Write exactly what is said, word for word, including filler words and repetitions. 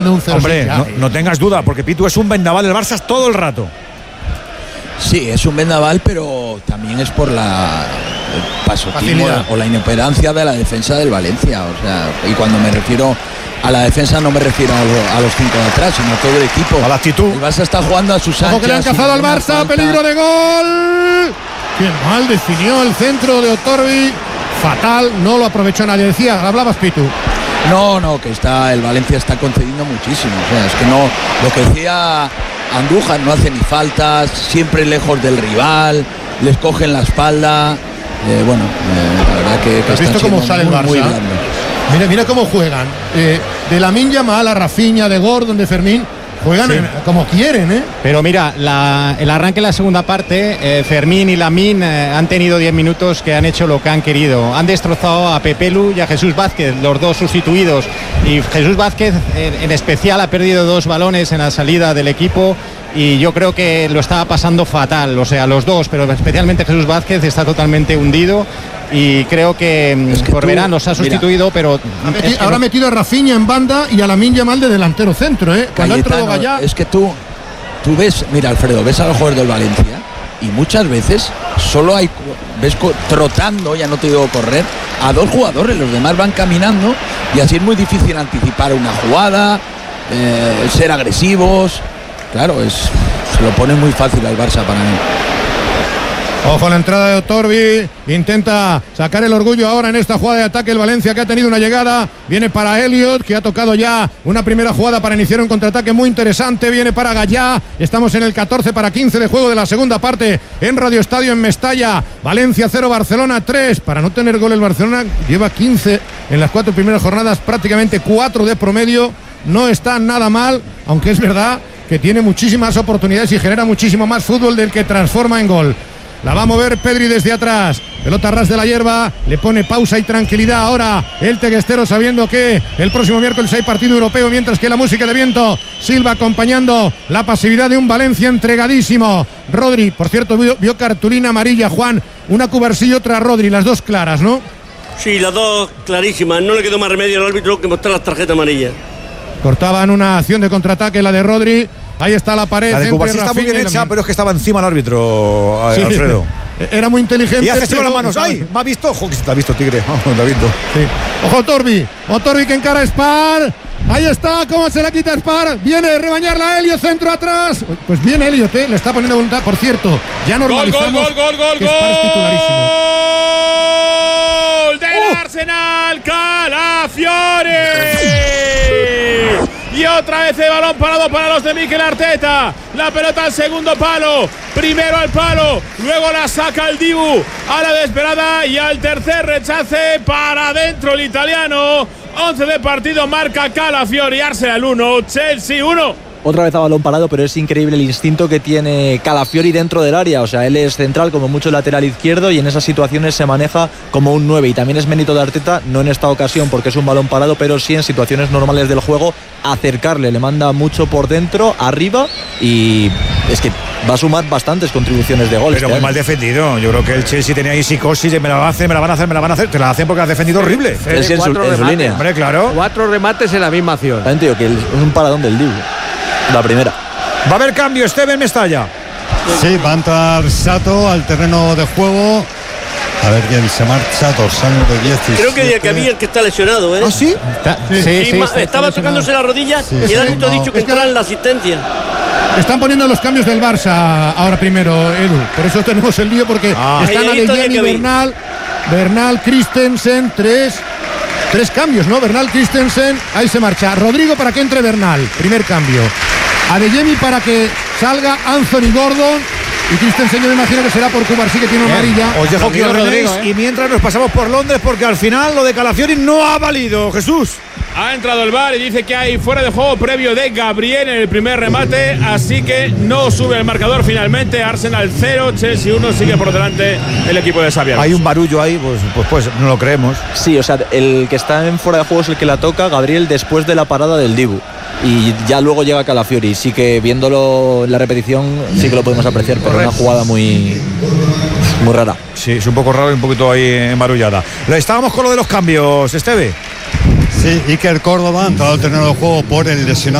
Hombre, no, no tengas duda, porque Pitu es un vendaval del Barça todo el rato. Sí, es un vendaval, pero también es por la pasotismo o la inoperancia de la defensa del Valencia. O sea, y cuando me refiero a la defensa no me refiero a, lo, a los cinco de atrás, sino a todo el equipo. A la actitud. El Barça está jugando a sus anchas. Ojo que le han cazado al Barça, falta. Peligro de gol. Qué mal definió el centro de Otorbi. Fatal, no lo aprovechó nadie. Decía, hablabas, Pitu. No, no, que está el Valencia está concediendo muchísimo. O sea, es que no, lo que decía Andújar, no hace ni faltas, siempre lejos del rival, les cogen la espalda. Eh, bueno, eh, la verdad que, que ¿Has visto cómo sale muy, el Barça? Muy mira, mira cómo juegan. Eh, de Lamine Yamal a Rafinha, de Gordon, de Fermín. Juegan sí. en, como quieren, ¿eh? Pero mira, la, el arranque en la segunda parte, eh, Fermín y Lamine eh, han tenido diez minutos que han hecho lo que han querido. Han destrozado a Pepe Lu y a Jesús Vázquez, los dos sustituidos. Y Jesús Vázquez, en, en especial, ha perdido dos balones en la salida del equipo. Y yo creo que lo estaba pasando fatal, o sea, los dos, pero especialmente Jesús Vázquez está totalmente hundido. Y creo que, es que Corberán los ha sustituido, mira, pero ha metido, es que ahora ha no... metido a Rafinha en banda y a Lamine Yamal de delantero centro, ¿eh? Cuando Cayetano, ha entrado Gallá. Es que tú, tú ves, mira, Alfredo, ves a los jugadores del Valencia y muchas veces solo hay, ves trotando, ya no te digo correr, a dos jugadores, los demás van caminando y así es muy difícil anticipar una jugada, eh, ser agresivos. Claro, es, se lo pone muy fácil al Barça para mí. Ojo a la entrada de Otorbi, intenta sacar el orgullo ahora en esta jugada de ataque el Valencia, que ha tenido una llegada, viene para Elliot, que ha tocado ya una primera jugada para iniciar un contraataque muy interesante, viene para Gallá, estamos en el catorce para quince de juego de la segunda parte en Radio Estadio en Mestalla. Valencia cero, Barcelona tres, para no tener gol el Barcelona lleva quince en las cuatro primeras jornadas, prácticamente cuatro de promedio, no está nada mal, aunque es verdad que tiene muchísimas oportunidades y genera muchísimo más fútbol del que transforma en gol. La va a mover Pedri desde atrás. Pelota ras de la hierba. Le pone pausa y tranquilidad ahora el teguestero, sabiendo que el próximo miércoles hay partido europeo, mientras que la música de viento Silva acompañando la pasividad de un Valencia entregadísimo. Rodri, por cierto, vio, vio cartulina amarilla, Juan. Una Cubarsí y otra Rodri, las dos claras, ¿no? Sí, las dos clarísimas. No le quedó más remedio al árbitro que mostrar las tarjetas amarillas. Cortaban una acción de contraataque, la de Rodri. Ahí está la pared. La de Cubarsí está muy bien hecha, pero es que estaba encima el árbitro, sí, Alfredo. Era muy inteligente. Y hace así con las manos. ¡Ay! ¿Me ha visto? Ojo, que se te ha visto, Tigre. Oh, te ha visto. Sí. Ojo, Otorbi. Otorbi que encara a Spar. Ahí está, cómo se la quita Spar. Viene a rebañarla Elliot, centro atrás. Pues bien Elliot, ¿eh? Le está poniendo voluntad. Por cierto, ya normalizamos gol, gol, gol, gol, que Spar es titularísimo. ¡Gol del uh. Arsenal! ¡Calafiore! Y otra vez el balón parado para los de Mikel Arteta. La pelota al segundo palo. Primero al palo. Luego la saca el Dibu a la desesperada. Y al tercer rechace para adentro el italiano. once de partido marca Calafiori. Arsenal uno, Chelsea uno. Otra vez a balón parado, pero es increíble el instinto que tiene Calafiori dentro del área. O sea, él es central, como mucho lateral izquierdo, y en esas situaciones se maneja como un nueve. Y también es mérito de Arteta, no en esta ocasión porque es un balón parado, pero sí en situaciones normales del juego, acercarle. Le manda mucho por dentro, arriba, y es que va a sumar bastantes contribuciones de goles. Pero muy mal defendido. Yo creo que el Chelsea tenía ahí psicosis de me la van a hacer, me la van a hacer, me la van a hacer. Te la hacen porque has defendido horrible. Es en su, en su línea. Hombre, claro. Cuatro remates en la misma acción. También te digo que es un paradón del Dibu. La primera. Va a haber cambio, Steven Mestalla. Sí, va a entrar Sato al terreno de juego. A ver quién se marcha, dorsal de diecisiete. Creo que, que había el que está lesionado, ¿eh? ¿Ah, sí? Está, sí, sí, sí, sí está, estaba está tocándose la rodilla sí, y el árbitro no, ha dicho que entrara en la asistencia. Están poniendo los cambios del Barça ahora primero, Edu. Por eso tenemos el lío, porque ah, están Adeyemi, Bernal, Bernal, Christensen, tres, tres cambios, ¿no? Bernal, Christensen, ahí se marcha. Rodrigo para que entre Bernal, primer cambio. Adeyemi para que salga Anthony Gordon. Y Christensen yo me imagino que será por Cubarsí, que tiene una amarilla. Os dejo que os rendéis, ¿eh? Y mientras nos pasamos por Londres, porque al final lo de Calafiori no ha valido, Jesús. Ha entrado el V A R y dice que hay fuera de juego previo de Gabriel en el primer remate, así que no sube el marcador finalmente. Arsenal cero, Chelsea uno, sigue por delante el equipo de Xabi Alonso. Hay un barullo ahí, pues, pues pues no lo creemos. Sí, o sea, el que está en fuera de juego es el que la toca, Gabriel, después de la parada del Dibu. Y ya luego llega Calafiori, sí que viéndolo en la repetición sí que lo podemos apreciar, pero una jugada muy muy rara. Sí, es un poco raro y un poquito ahí embarullada. Estábamos con lo de los cambios, Esteve. Sí, Iker Córdoba ha entrado al terreno de juego por el lesionado